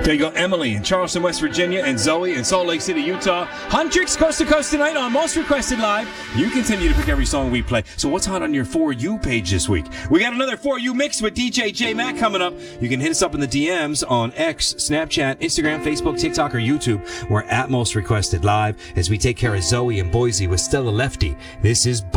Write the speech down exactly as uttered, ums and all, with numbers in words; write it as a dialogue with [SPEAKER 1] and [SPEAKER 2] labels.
[SPEAKER 1] There you go, Emily in Charleston, West Virginia, and Zoe in Salt Lake City, Utah. Huntrix coast to coast tonight on Most Requested Live. You continue to pick every song we play. So what's hot on your For You page this week? We got another For You mix with D J J Mac coming up. You can hit us up in the D Ms on X, Snapchat, Instagram, Facebook, TikTok, or YouTube. We're at Most Requested Live as we take care of Zoe and Boise with Stella Lefty. This is